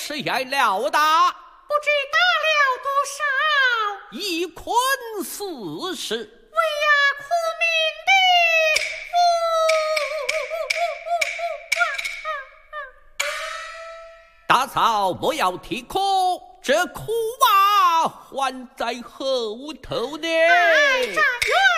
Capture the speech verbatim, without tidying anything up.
是挨了打？ 不知打了多少？ 一捆四十。 为呀，苦命的大嫂不要啼哭，这苦啊还在后头呢。 哎，这原